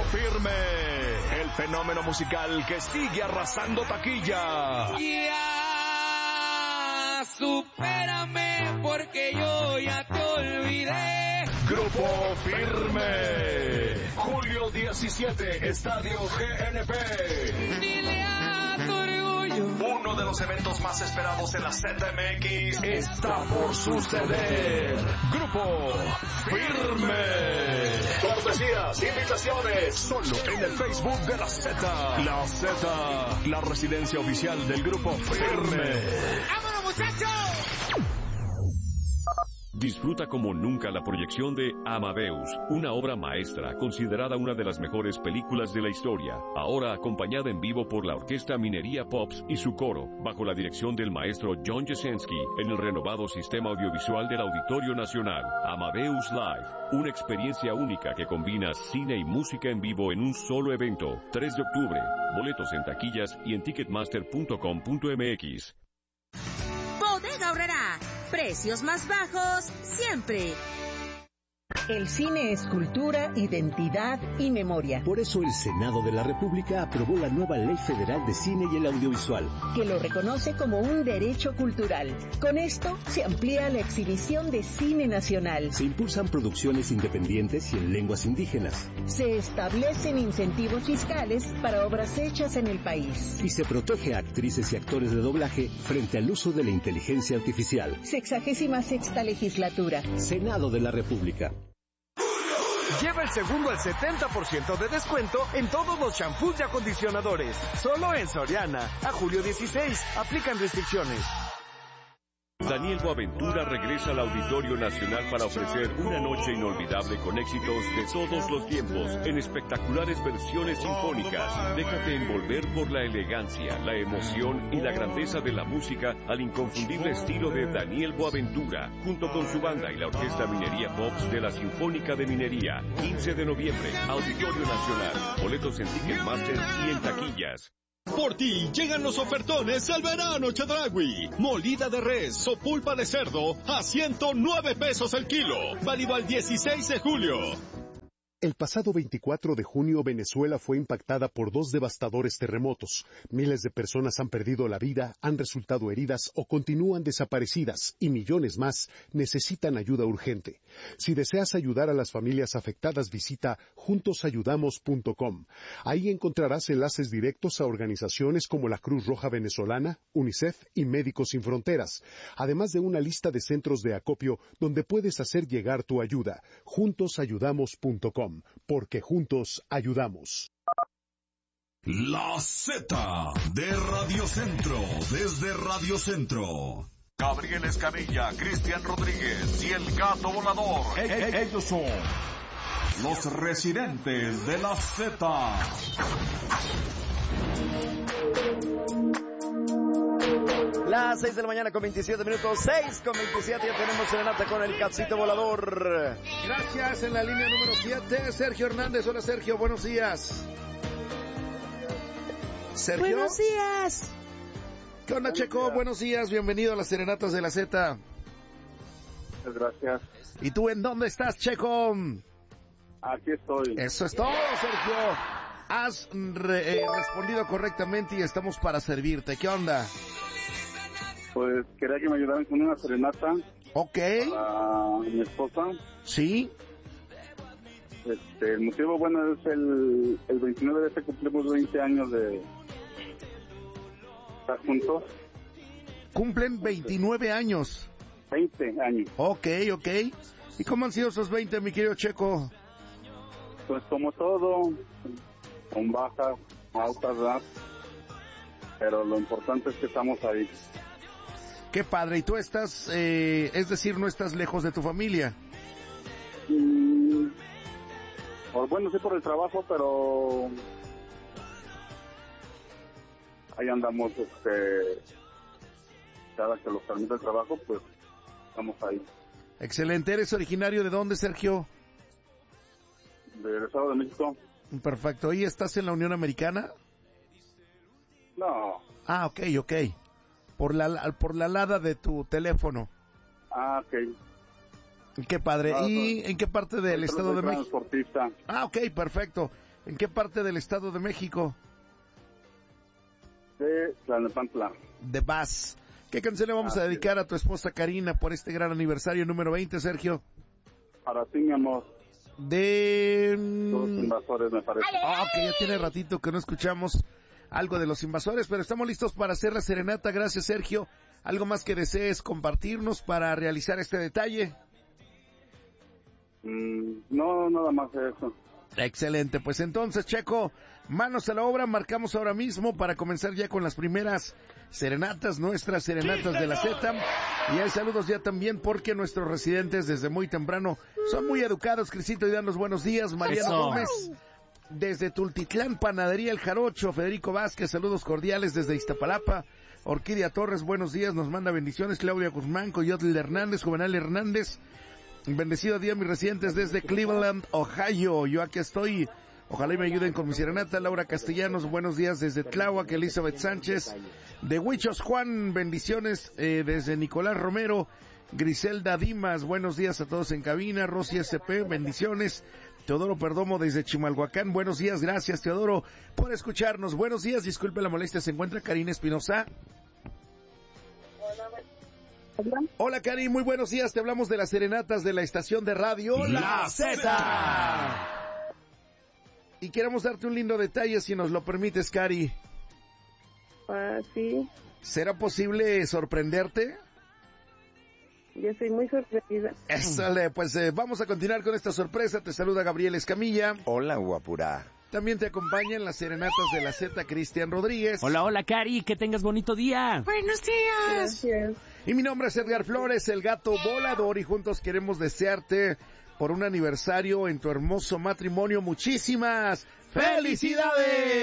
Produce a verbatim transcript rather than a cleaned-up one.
Firme, el fenómeno musical que sigue arrasando taquilla. Ya, supérame porque yo ya te olvidé. Grupo Firme, julio diecisiete, Estadio G N P. Dile a tu orgullo. Uno de los eventos más esperados en la Z M X está por suceder. Grupo Firme. Cortesías, invitaciones, solo en el Facebook de la Z. La Z, la residencia oficial del Grupo Firme. ¡Vámonos, muchachos! Disfruta como nunca la proyección de Amadeus, una obra maestra considerada una de las mejores películas de la historia, ahora acompañada en vivo por la Orquesta Minería Pops y su coro, bajo la dirección del maestro John Jasenski, en el renovado sistema audiovisual del Auditorio Nacional. Amadeus Live, una experiencia única que combina cine y música en vivo en un solo evento. tres de octubre, boletos en taquillas y en ticketmaster punto com punto m x. Bodega Aurrerá, precios más bajos siempre. El cine es cultura, identidad y memoria. Por eso el Senado de la República aprobó la nueva Ley Federal de Cine y el Audiovisual, que lo reconoce como un derecho cultural. Con esto se amplía la exhibición de cine nacional. Se impulsan producciones independientes y en lenguas indígenas. Se establecen incentivos fiscales para obras hechas en el país. Y se protege a actrices y actores de doblaje frente al uso de la inteligencia artificial. Sexagésima sexta legislatura. Senado de la República. Lleva el segundo al setenta por ciento de descuento en todos los shampoos y acondicionadores. Solo en Soriana. A julio dieciséis. Aplican restricciones. Daniel Boaventura regresa al Auditorio Nacional para ofrecer una noche inolvidable con éxitos de todos los tiempos, en espectaculares versiones sinfónicas. Déjate envolver por la elegancia, la emoción y la grandeza de la música al inconfundible estilo de Daniel Boaventura, junto con su banda y la Orquesta Minería Pops de la Sinfónica de Minería. quince de noviembre, Auditorio Nacional. Boletos en Ticketmaster y en taquillas. Por ti llegan los ofertones al verano Chedraui. Molida de res o pulpa de cerdo a ciento nueve pesos el kilo. Válido al dieciséis de julio. El pasado veinticuatro de junio, Venezuela fue impactada por dos devastadores terremotos. Miles de personas han perdido la vida, han resultado heridas o continúan desaparecidas, y millones más necesitan ayuda urgente. Si deseas ayudar a las familias afectadas, visita juntos ayudamos punto com. Ahí encontrarás enlaces directos a organizaciones como la Cruz Roja Venezolana, UNICEF y Médicos Sin Fronteras, además de una lista de centros de acopio donde puedes hacer llegar tu ayuda. juntos ayudamos punto com. Porque juntos ayudamos. La Z de Radio Centro, desde Radio Centro. Gabriel Escamilla, Cristian Rodríguez y el Gato Volador. E- e- ellos son los residentes de la Z. Las seis de la mañana con veintisiete minutos, seis con veintisiete, ya tenemos serenata con el Catcito Volador. Gracias, en la línea número siete, Sergio Hernández. Hola Sergio, buenos días. Sergio. Buenos días. ¿Qué onda, Checo? Buenos, buenos días, bienvenido a las serenatas de la Z. Muchas gracias. ¿Y tú en dónde estás, Checo? Aquí estoy. Eso es todo, Sergio. Has re- eh, respondido correctamente y estamos para servirte. ¿Qué onda? Pues quería que me ayudaran con una serenata. Ok. Para mi esposa. Sí. Este, el motivo, bueno, es el, el veintinueve de este cumplimos veinte años de estar juntos. Cumplen veintinueve años. veinte años. Ok, ok. ¿Y cómo han sido esos veinte, mi querido Checo? Pues como todo, con bajas, altas, ¿verdad? Pero lo importante es que estamos ahí. Qué padre. ¿Y tú estás, eh, es decir, no estás lejos de tu familia? Mm, pues bueno, sí por el trabajo, pero ahí andamos, este, cada que lo permite el trabajo, pues estamos ahí. Excelente. ¿Eres originario de dónde, Sergio? Del Estado de México. Perfecto. ¿Y estás en la Unión Americana? No. Ah, ok, ok. Por la por la alada de tu teléfono. Ah, ok. Qué padre. Ah, ¿Y en qué parte del Estado de México? Transportista. Ah, ok, perfecto. ¿En qué parte del Estado de México? De Tlalnepantla. De Vaz. ¿Qué canción le vamos ah, a dedicar a tu esposa Karina por este gran aniversario número veinte, Sergio? Para ti, mi amor. De... Los Invasores, me parece. Ah, ok, ya tiene ratito que no escuchamos algo de Los Invasores, pero estamos listos para hacer la serenata. Gracias, Sergio. ¿Algo más que desees compartirnos para realizar este detalle? Mm, no, nada más eso. Excelente, pues entonces, Checo, manos a la obra, marcamos ahora mismo para comenzar ya con las primeras serenatas, nuestras serenatas de la Z. Y hay saludos ya también porque nuestros residentes desde muy temprano son muy educados. Crisito y dan los buenos días. Mariano Eso. Gómez, desde Tultitlán, Panadería El Jarocho. Federico Vázquez, saludos cordiales desde Iztapalapa. Orquídea Torres, buenos días, nos manda bendiciones. Claudia Guzmán, Coyotl Hernández, Juvenal Hernández. Bendecido día, mis residentes desde Cleveland, Ohio. Yo aquí estoy. Ojalá y me ayuden con mi serenata. Laura Castellanos, buenos días desde Tláhuac. Elizabeth Sánchez, de Huichos Juan, bendiciones eh, desde Nicolás Romero. Griselda Dimas, buenos días a todos en cabina. Rosy S P, bendiciones. Teodoro Perdomo desde Chimalhuacán, buenos días, gracias Teodoro por escucharnos. Buenos días, disculpe la molestia, ¿se encuentra Karina Espinosa? Hola, Cari, muy buenos días. Te hablamos de las serenatas de la estación de radio La Z. Y queremos darte un lindo detalle, si nos lo permites, Cari. Ah, sí. ¿Será posible sorprenderte? Yo soy muy sorprendida. Éxale, pues eh, vamos a continuar con esta sorpresa. Te saluda Gabriel Escamilla. Hola, guapura. También te acompañan las serenatas de la Z, Cristian Rodríguez. Hola, hola, Cari, que tengas bonito día. Buenos días. Gracias. Y mi nombre es Edgar Flores, el gato volador, y juntos queremos desearte por un aniversario en tu hermoso matrimonio muchísimas felicidades.